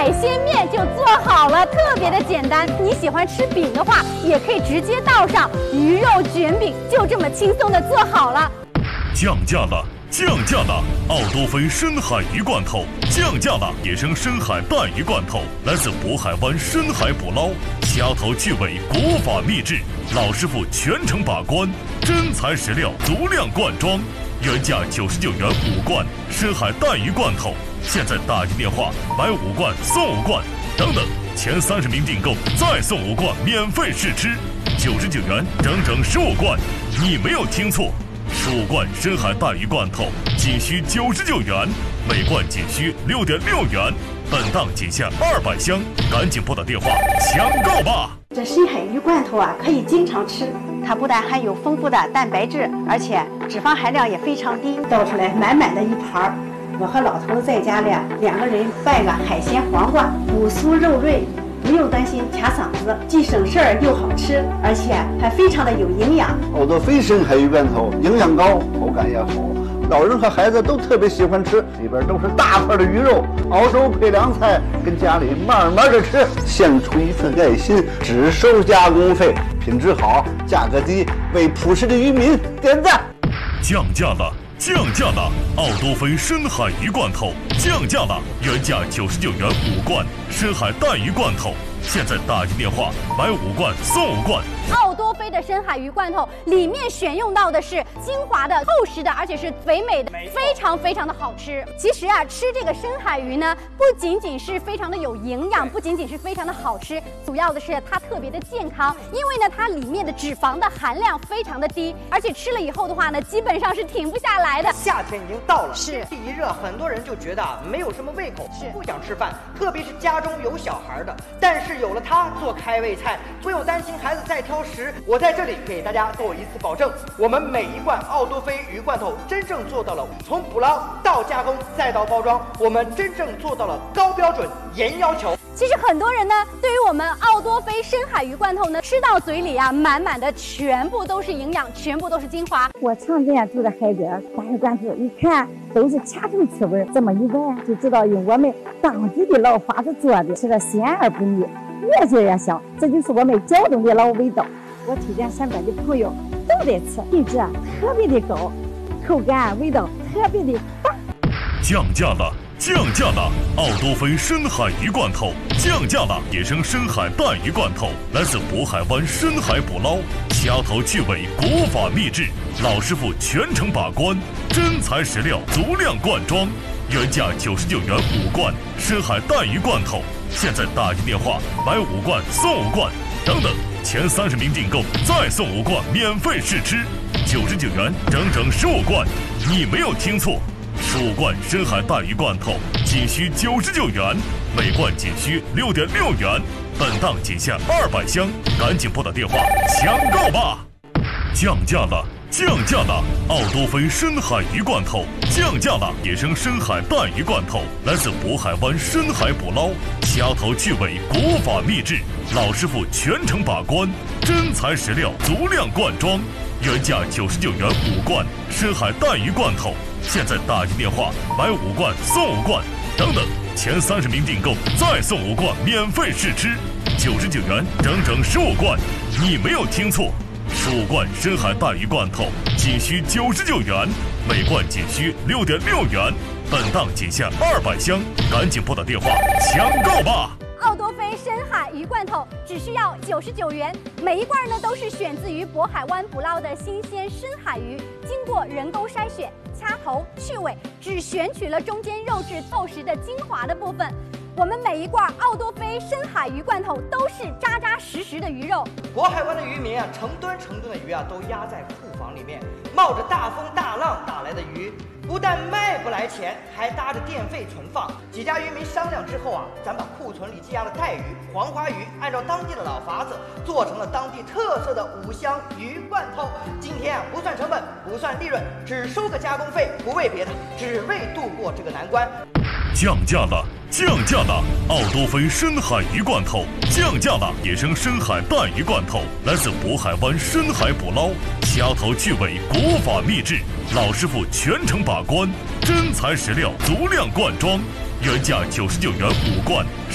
海鲜面就做好了，特别的简单。你喜欢吃饼的话，也可以直接倒上鱼肉卷饼，就这么轻松的做好了。 降价了！降价了！奥多菲深海鱼罐头降价了！野生深海带鱼罐头来自渤海湾深海捕捞，掐头去尾，国法秘制，老师傅全程把关，真材实料，足量灌装，原价99元5罐深海带鱼罐头，现在打进电话买5罐送5罐，等等，前30名订购再送5罐免费试吃，99元整整15罐，你没有听错。15罐深海带鱼罐头仅需99元，每罐仅需6.6元，本档仅限200箱，赶紧拨打电话抢购吧！ 这深海鱼罐头啊，可以经常吃，它不但含有丰富的蛋白质，而且脂肪含量也非常低。倒出来满满的一盘，我和老头子在家里2个人拌个海鲜黄瓜，骨酥肉润。不用担心卡嗓子，既省事儿又好吃，而且还非常的有营养。 奥多菲深海鱼罐头营养高，口感也好，老人和孩子都特别喜欢吃。里边都是大块的鱼肉，熬熟配凉菜，跟家里慢慢的吃，献出一份爱心，只收加工费，品质好，价格低，为朴实的渔民点赞。 降价了！降价了！奥多菲深海鱼罐头降价了，原价99元5罐深海带鱼罐头，现在打进电话买5罐送5罐。 奥多菲的深海鱼罐头里面选用到的是精华的、厚实的，而且是肥美的，非常的好吃。其实啊，吃这个深海鱼呢，不仅仅是非常的有营养，不仅仅是非常的好吃，主要的是它特别的健康，因为呢，它里面的脂肪的含量非常的低，而且吃了以后的话呢，基本上是停不下来的。 夏天已经到了， 是天气一热，很多人就觉得没有什么胃口，不想吃饭，特别是家中有小孩的。但是有了它做开胃菜，不用担心孩子再挑食。我在这里给大家做一次保证，我们每一罐奥多菲鱼罐头真正做到了从捕捞到加工再到包装，我们真正做到了高标准、严要求。 其实很多人呢，对于我们奥多菲深海鱼罐头呢，吃到嘴里啊，满满的全部都是营养，全部都是精华。 我常年住在海边，大鱼罐头一看都是掐头刺味，这么一闻就知道用我们当地的老法子做的，吃的鲜而不腻，越做越香，这就是我们胶东的老味道。我推荐身边的朋友都得吃，品质特别的高，口感味道特别的棒。 降价了！降价了！奥多菲深海鱼罐头降价了！野生深海带鱼罐头来自渤海湾深海捕捞，掐头去尾，国法秘制，老师傅全程把关，真材实料，足量灌装，原价99元5罐深海带鱼罐头，现在打进电话买5罐送5罐，等等，前30名订购再送5罐免费试吃，99元整整15罐，你没有听错。15罐深海带鱼罐头仅需99元，每罐仅需6.6元，本档仅限200箱，赶紧拨打电话抢购吧！降价了！降价了！奥多菲深海鱼罐头降价了！野生深海带鱼罐头来自渤海湾深海捕捞，掐头去尾，国法秘制，老师傅全程把关，真材实料，足量灌装，原价99元5罐深海带鱼罐头，现在打进电话买5罐送5罐，等等，前30名订购再送5罐免费试吃，99元整整15罐，你没有听错，15罐深海带鱼罐头仅需99元，每罐仅需6.6元，本档仅限200箱，赶紧拨打电话抢购吧！ 奥多菲深海鱼罐头只需要99元，每一罐呢都是选自于渤海湾捕捞的新鲜深海鱼，经过人工筛选，掐头去尾，只选取了中间肉质厚实的精华的部分。我们每一罐奥多菲深海鱼罐头都是扎扎实实的鱼肉。 渤海湾的渔民啊，成吨的鱼啊，都压在库房里面，冒着大风大浪打来的鱼，不但卖不来钱，还搭着电费存放。几家渔民商量之后啊，咱把库存里积压的带鱼、黄花鱼，按照当地的老法子，做成了当地特色的5香鱼罐头。今天啊，不算成本，不算利润，只收个加工费，不为别的，只为度过这个难关。 降价了！降价了！奥多菲深海鱼罐头降价了！野生深海带鱼罐头来自渤海湾深海捕捞，掐头去尾，国法秘制，老师傅全程把关，真材实料，足量灌装，原价99元5罐